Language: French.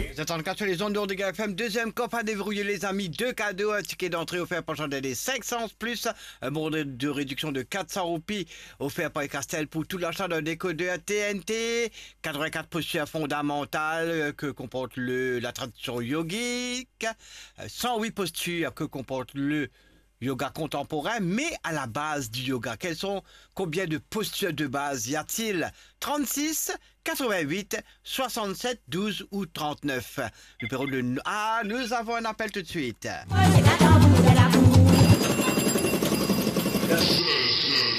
Vous êtes en cas sur les ondes d'Ordiga FM, deuxième COP à déverrouiller les amis, deux cadeaux, un ticket d'entrée offert pour changer des 500 plus, un bon de réduction de 400 roupies offert par Castel pour tout l'achat d'un décodeur TNT, 84 postures fondamentales que comporte la tradition yogique, 108 postures que comporte le yoga contemporain, mais à la base du yoga. Combien de postures de base y a-t-il? 36, 88, 67, 12 ou 39. Numéro de... Ah, nous avons un appel tout de suite.